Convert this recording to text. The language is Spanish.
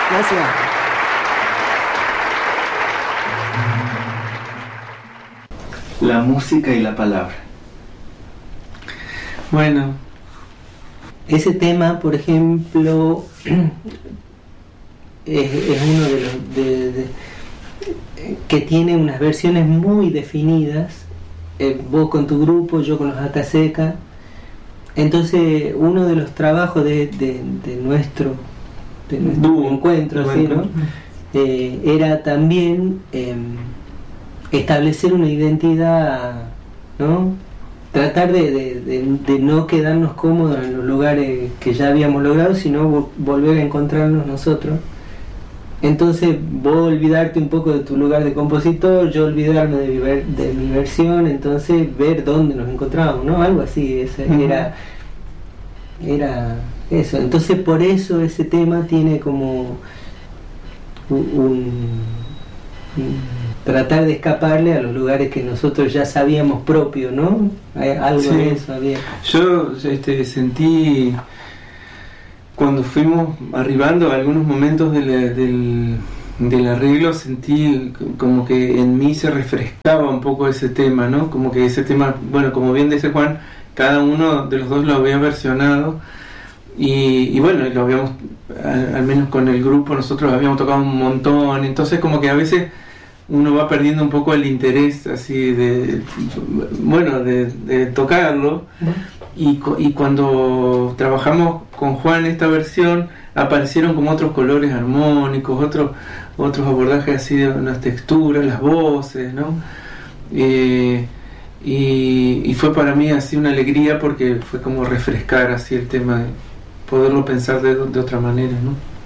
Gracias. La música y la palabra. Bueno, ese tema, por ejemplo, es uno de los que tiene unas versiones muy definidas, vos con tu grupo, yo con los Ataseca. Entonces, uno de los trabajos de nuestro encuentro, ¿sí, no? Era también establecer una identidad, ¿no? Tratar de no quedarnos cómodos en los lugares que ya habíamos logrado, sino volver a encontrarnos nosotros. Entonces vos olvidarte un poco de tu lugar de compositor, yo olvidarme de mi versión, entonces ver dónde nos encontrábamos, ¿no? Algo así, era eso. Entonces por eso ese tema tiene como tratar de escaparle a los lugares que nosotros ya sabíamos propios, ¿no? Algo Sí. de eso había. Yo sentí, cuando fuimos arribando a algunos momentos del arreglo, sentí como que en mí se refrescaba un poco ese tema, ¿no? Como que ese tema, bueno, como bien dice Juan, cada uno de los dos lo había versionado y bueno, lo habíamos, al menos con el grupo, nosotros habíamos tocado un montón, entonces como que a veces uno va perdiendo un poco el interés así de tocarlo. Y cuando trabajamos con Juan esta versión, aparecieron como otros colores armónicos, otros abordajes así de las texturas, las voces, ¿no? Y fue para mí así una alegría, porque fue como refrescar así el tema, poderlo pensar de otra manera, ¿no?